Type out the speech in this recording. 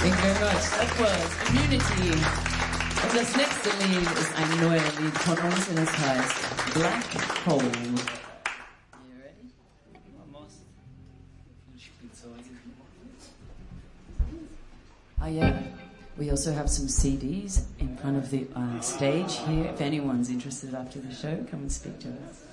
Thank you very much. That was Immunity. Und das nächste Lied ist ein neues Lied von uns, und es heißt Black Hole. Are you ready? Almost. Oh yeah, we also have some CDs in front of the stage here. If anyone's interested after the show, come and speak to us.